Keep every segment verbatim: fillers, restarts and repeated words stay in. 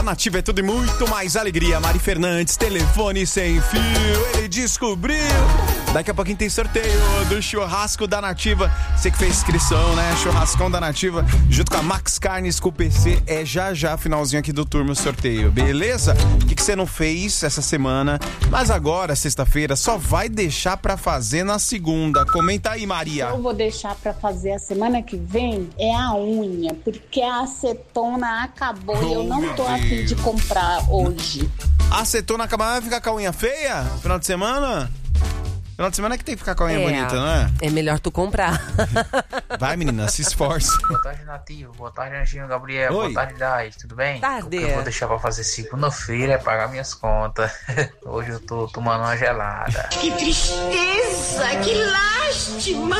A Nativa é tudo e muito mais alegria. Mari Fernandes, telefone sem fio. Ele descobriu. Daqui a pouquinho tem sorteio do churrasco da Nativa. Você que fez inscrição, né? Churrascão da Nativa, junto com a Max Carnes, com o P C. É já já, finalzinho aqui do turno sorteio, beleza? O que, que você não fez essa semana? Mas agora, sexta-feira, só vai deixar pra fazer na segunda. Comenta aí, Maria. Eu vou deixar pra fazer a semana que vem é a unha, porque a acetona acabou oh, e eu não tô a fim de comprar hoje. A acetona acabou, vai ficar com a unha feia? Final de semana? Final de semana é que tem que ficar com a unha é, bonita, não é? É melhor tu comprar. Vai, menina, se esforce. Boa tarde, Nativo. Boa tarde, Anjinho, Gabriel. Oi. Boa tarde, Dai. Tudo bem? Tarde. O que eu vou deixar pra fazer segunda-feira é pagar minhas contas. Hoje eu tô tomando uma gelada. Que tristeza, que lástima.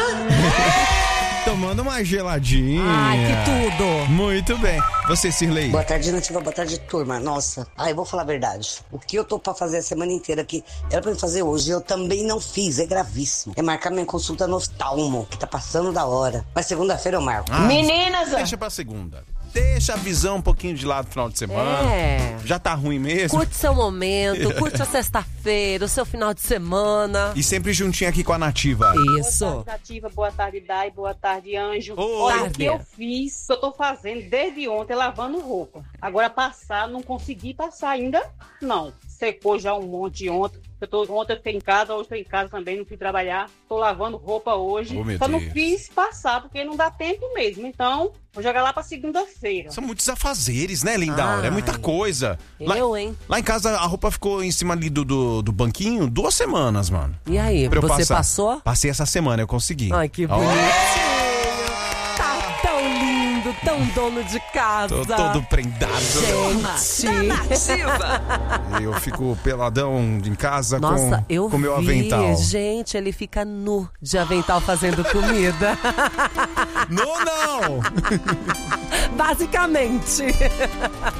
Tomando uma geladinha. Ai, que tudo. Muito bem. Você, Cirlei? Boa tarde, Nativa. Boa tarde, turma. Nossa. Ah, eu vou falar a verdade. O que eu tô pra fazer a semana inteira aqui era pra eu fazer hoje. Eu também não fiz. É gravíssimo. É marcar minha consulta no oftalmo, que tá passando da hora. Mas segunda-feira eu marco. Ah, Meninas! Deixa pra segunda. Deixa a visão um pouquinho de lado no final de semana. É. Já tá ruim mesmo. Curte seu momento, curte a sexta-feira, o seu final de semana. E sempre juntinho aqui com a Nativa. Isso. Boa tarde, Nativa. Boa tarde, Dai. Boa tarde, Anjo. Oi. Olha, Tarde. o que eu fiz, que eu tô fazendo desde ontem, lavando roupa. Agora passar, não consegui passar ainda, não. Secou já um monte ontem. Eu tô, ontem eu fiquei em casa, hoje eu tô em casa também, não fui trabalhar. Tô lavando roupa hoje. Oh, meu Só não Deus. fiz passar, porque não dá tempo mesmo. Então, vou jogar lá pra segunda-feira. São muitos afazeres, né, Lindaura? Ai. É muita coisa. Lá, Eu, hein? lá em casa a roupa ficou em cima ali do, do, do banquinho duas semanas, mano. E aí, Pra eu você passar. passou? Passei essa semana, eu consegui. Ai, que Ó, bonitinho. Tá tão lindo, tão dono de casa. Tô todo prendado. Gente. Eu fico peladão em casa Nossa, com eu com meu vi. avental. Gente, ele fica nu de avental fazendo comida. Não, não! Basicamente.